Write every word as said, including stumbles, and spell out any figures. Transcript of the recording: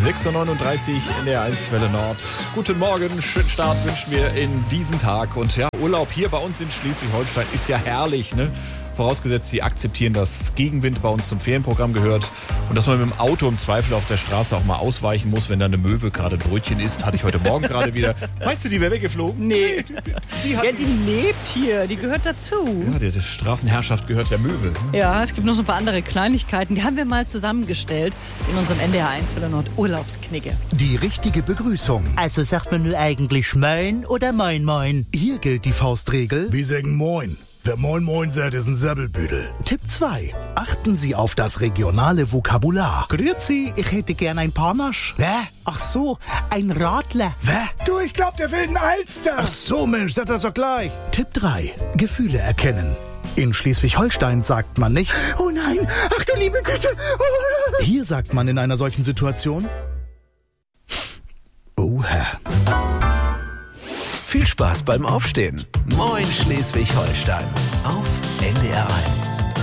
sechs Uhr neununddreißig in der eins Welle Nord. Guten Morgen, schönen Start wünschen wir in diesen Tag. Und ja, Urlaub hier bei uns in Schleswig-Holstein ist ja herrlich, ne? Vorausgesetzt, Sie akzeptieren, dass Gegenwind bei uns zum Ferienprogramm gehört und dass man mit dem Auto im Zweifel auf der Straße auch mal ausweichen muss, wenn da eine Möwe gerade ein Brötchen isst. Hatte ich heute Morgen gerade wieder. Meinst du, die wäre weggeflogen? Nee. Die, die hat Ja, die lebt hier, die gehört dazu. ja, die, die Straßenherrschaft gehört der Möwe. Ja, es gibt noch so ein paar andere Kleinigkeiten, die haben wir mal zusammengestellt in unserem N D R eins Welle Nord Urlaubsknigge. Die richtige Begrüßung. Also sagt man nur eigentlich Moin oder Moin Moin? Hier gilt die Faustregel. Wir sagen Moin. Wer Moin Moin sagt, ist ein Sabbelbüdel. Tipp zwei. Achten Sie auf das regionale Vokabular. Grüezi, ich hätte gern ein Panache. Hä? Ach so, ein Radler. Hä? Du, ich glaub, der will einen Alster. Ach so, Mensch, sag das doch gleich. Tipp drei. Gefühle erkennen. In Schleswig-Holstein sagt man nicht, Oh nein, ach du liebe Güte. Oh. hier sagt man in einer solchen Situation, Oha. Viel Spaß beim Aufstehen. Moin Schleswig-Holstein auf N D R eins.